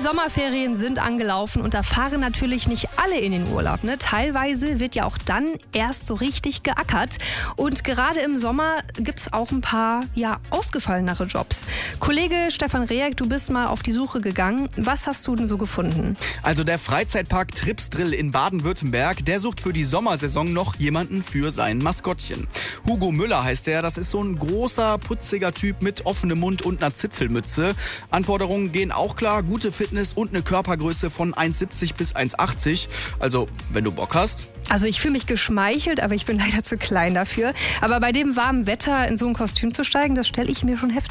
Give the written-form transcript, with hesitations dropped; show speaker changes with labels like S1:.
S1: Sommerferien sind angelaufen und da fahren natürlich nicht alle in den Urlaub. Ne? Teilweise wird ja auch dann erst so richtig geackert. Und gerade im Sommer gibt es auch ein paar ausgefallenere Jobs. Kollege Stefan Rehek, du bist mal auf die Suche gegangen. Was hast du denn so gefunden?
S2: Also der Freizeitpark Tripsdrill in Baden-Württemberg, der sucht für die Sommersaison noch jemanden für sein Maskottchen. Hugo Müller heißt er, das ist so ein großer, putziger Typ mit offenem Mund und einer Zipfelmütze. Anforderungen gehen auch klar, gute Fitness und eine Körpergröße von 1,70 bis 1,80. Also, wenn du Bock hast.
S1: Also ich fühle mich geschmeichelt, aber ich bin leider zu klein dafür. Aber bei dem warmen Wetter in so ein Kostüm zu steigen, das stelle ich mir schon heftig